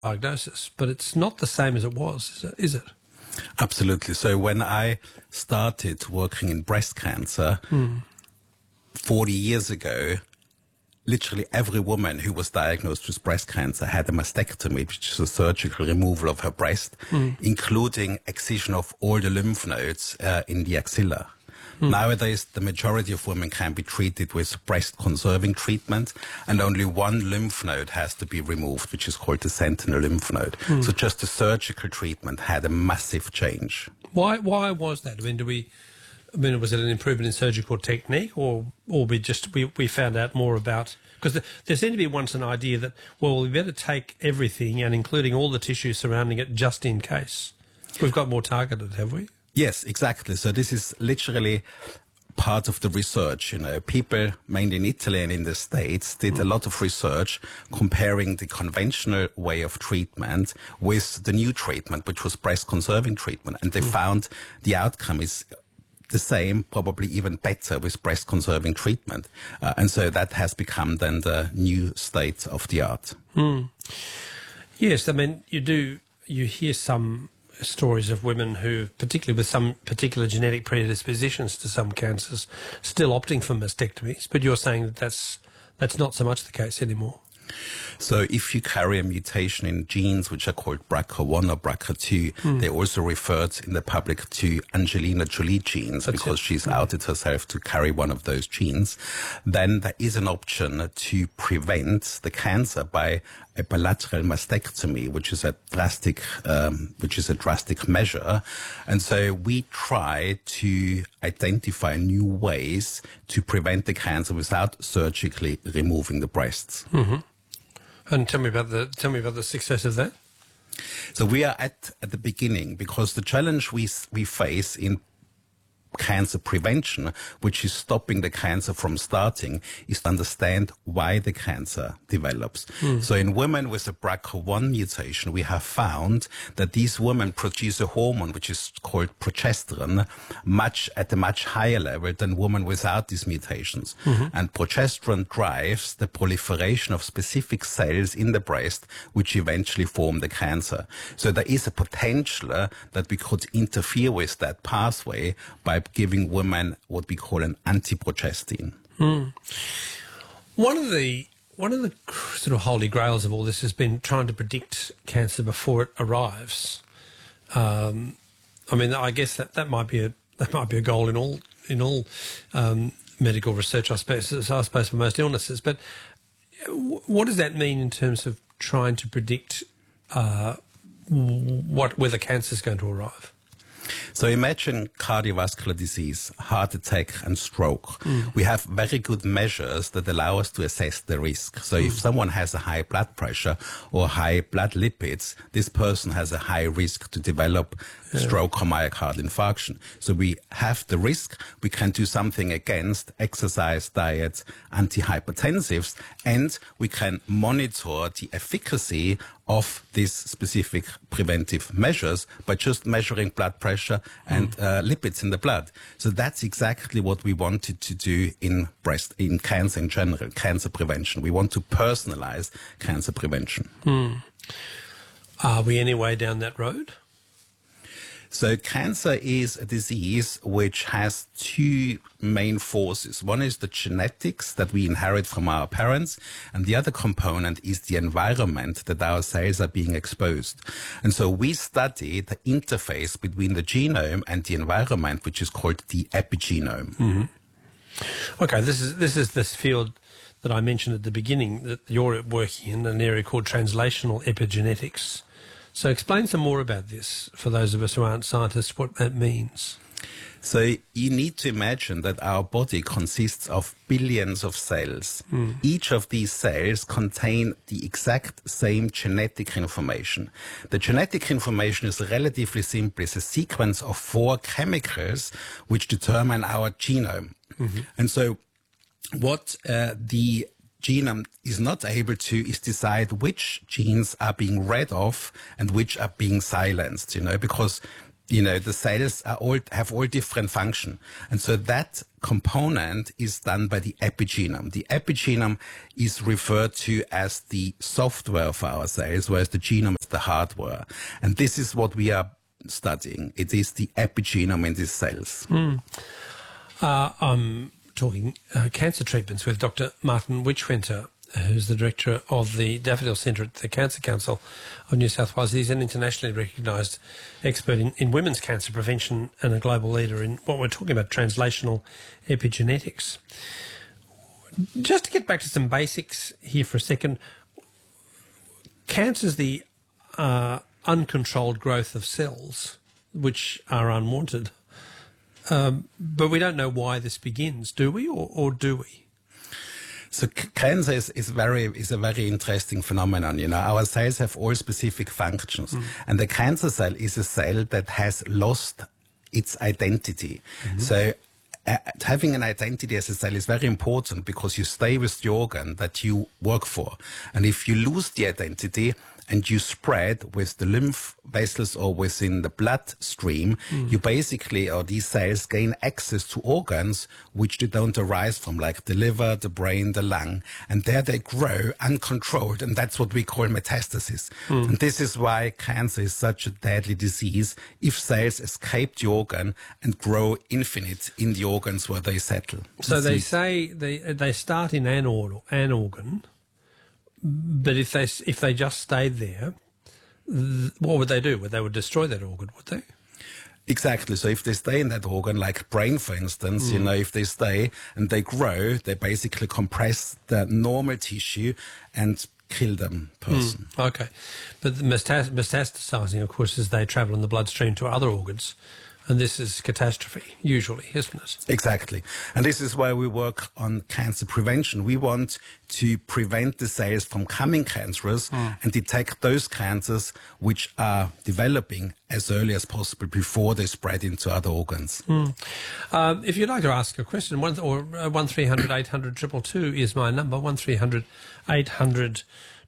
diagnosis, but it's not the same as it was, is it? Absolutely. So when I started working in breast cancer 40 years ago, literally every woman who was diagnosed with breast cancer had a mastectomy, which is a surgical removal of her breast, including excision of all the lymph nodes in the axilla. Nowadays, the majority of women can be treated with breast-conserving treatment, and only one lymph node has to be removed, which is called the sentinel lymph node. So just the surgical treatment had a massive change. Why was that? Was it an improvement in surgical technique, or we found out more about? Because there seemed to be once an idea that, well, we better take everything and including all the tissue surrounding it just in case. We've got more targeted, have we? Yes, exactly. So this is literally part of the research. People, mainly in Italy and in the States, did a lot of research comparing the conventional way of treatment with the new treatment, which was breast-conserving treatment. And they found the outcome is the same, probably even better with breast-conserving treatment. And so that has become then the new state of the art. Yes, I mean, you hear some stories of women who, particularly with some particular genetic predispositions to some cancers, still opting for mastectomies. But you're saying that that's not so much the case anymore. So if you carry a mutation in genes which are called BRCA1 or BRCA2, they also referred in the public to Angelina Jolie genes because she's outed herself to carry one of those genes. Then there is an option to prevent the cancer by a bilateral mastectomy, which is a drastic measure. And so we try to identify new ways to prevent the cancer without surgically removing the breasts. And tell me about the success of that. So we are at the beginning, because the challenge we face in cancer prevention, which is stopping the cancer from starting, is to understand why the cancer develops. So in women with a BRCA1 mutation, we have found that these women produce a hormone which is called progesterone at a much higher level than women without these mutations. And progesterone drives the proliferation of specific cells in the breast, which eventually form the cancer. So there is a potential that we could interfere with that pathway by giving women what we call an anti-progestin. One of the sort of holy grails of all this has been trying to predict cancer before it arrives. I mean, I guess that might be a goal in all medical research, I suppose for most illnesses. But what does that mean in terms of trying to predict whether cancer is going to arrive? So imagine cardiovascular disease, heart attack and stroke. We have very good measures that allow us to assess the risk. So if someone has a high blood pressure or high blood lipids, this person has a high risk to develop stroke or myocardial infarction. So we have the risk. We can do something against exercise, diet, antihypertensives, and we can monitor the efficacy of these specific preventive measures by just measuring blood pressure and lipids in the blood. So that's exactly what we wanted to do in cancer in general, cancer prevention. We want to personalize cancer prevention. Are we any way down that road? So cancer is a disease which has two main forces. One is the genetics that we inherit from our parents, and the other component is the environment that our cells are being exposed. And so we study the interface between the genome and the environment, which is called the epigenome. Okay, this is this field that I mentioned at the beginning that you're working in, an area called translational epigenetics. So explain some more about this for those of us who aren't scientists, what that means. So you need to imagine that our body consists of billions of cells. Each of these cells contain the exact same genetic information. The genetic information is relatively simple. It's a sequence of 4 chemicals which determine our genome. And so what the genome is not able to is decide which genes are being read off and which are being silenced, because the cells have all different function. And so that component is done by the epigenome. The epigenome is referred to as the software of our cells, whereas the genome is the hardware. And this is what we are studying. It is the epigenome in these cells. I'm talking cancer treatments with Dr. Martin Witchwinter, who's the director of the Daffodil Centre at the Cancer Council of New South Wales. He's an internationally recognised expert in women's cancer prevention and a global leader in what we're talking about, translational epigenetics. Just to get back to some basics here for a second, cancer's the uncontrolled growth of cells which are unwanted. But we don't know why this begins, do we, or do we? So cancer is a very interesting phenomenon. Our cells have all specific functions, and the cancer cell is a cell that has lost its identity. So having an identity as a cell is very important because you stay with the organ that you work for. And if you lose the identity and you spread with the lymph vessels or within the bloodstream, you basically, or these cells, gain access to organs which they don't arise from, like the liver, the brain, the lung. And there they grow uncontrolled, and that's what we call metastasis. And this is why cancer is such a deadly disease, if cells escape the organ and grow infinite in the organs where they settle. So they say they start in an organ, but if they just stayed there, what would they do? They would destroy that organ, would they? Exactly. So if they stay in that organ, like brain, for instance, if they stay and they grow, they basically compress the normal tissue and kill them person. Okay. But the metastasizing, of course, is they travel in the bloodstream to other organs. And this is catastrophe, usually, isn't it? Exactly. And this is why we work on cancer prevention. We want to prevent the cells from becoming cancerous and detect those cancers which are developing as early as possible before they spread into other organs. If you'd like to ask a question, 1300 800 222 is my number, 1300 800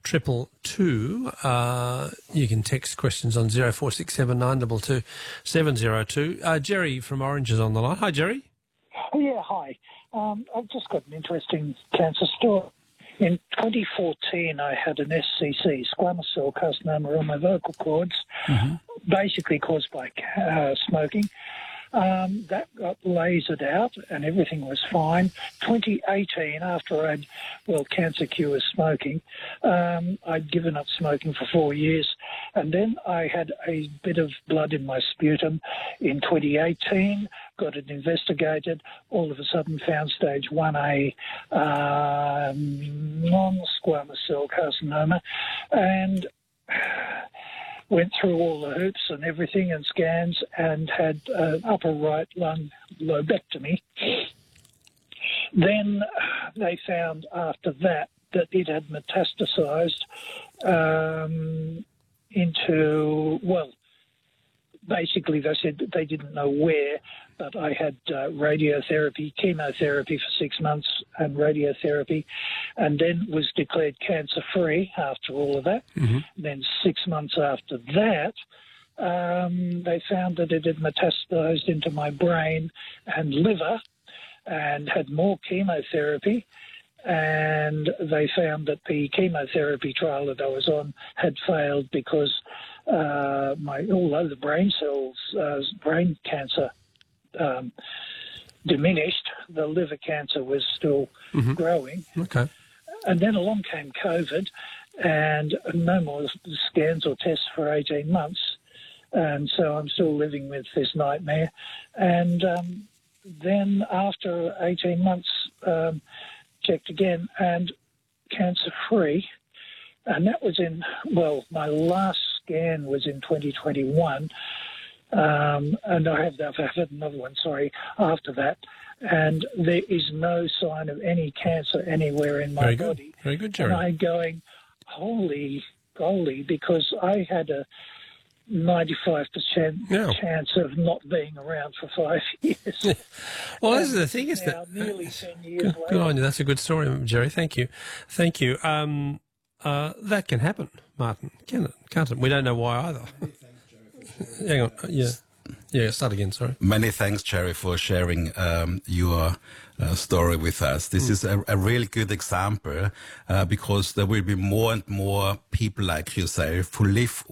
222. You can text questions on 0467 922 702. Jerry from Orange is on the line. Hi, Jerry. Oh, yeah, hi. I've just got an interesting cancer story. In 2014, I had an SCC, squamous cell carcinoma, on my vocal cords, basically caused by smoking. That got lasered out and everything was fine. 2018, after cancer cures smoking, I'd given up smoking for 4 years. And then I had a bit of blood in my sputum in 2018, got it investigated, all of a sudden found stage 1A non-squamous cell carcinoma, and went through all the hoops and everything and scans and had upper right lung lobectomy. Then they found after that it had metastasized into, basically they said that they didn't know where, but I had radiotherapy, chemotherapy for 6 months and radiotherapy, and then was declared cancer-free after all of that. Then 6 months after that, they found that it had metastasized into my brain and liver and had more chemotherapy. And they found that the chemotherapy trial that I was on had failed because although the brain cells, brain cancer diminished, the liver cancer was still growing. Okay. And then along came COVID and no more scans or tests for 18 months. And so I'm still living with this nightmare. And then after 18 months, checked again and cancer-free. And that was my last scan was in 2021. And I have had another one, after that. And there is no sign of any cancer anywhere in my body. Very good, Jerry. And I'm going, holy moly, because I had a 95% chance of not being around for 5 years. Well, this is the thing, is that nearly 10 years later. Good on you. That's a good story, Jerry. Thank you. That can happen, Martin, can it? Can't it? We don't know why either. Hang on. Yeah. Yeah, start again, sorry. Many thanks, Jerry, for sharing your story with us. This is a really good example because there will be more and more people like yourself who live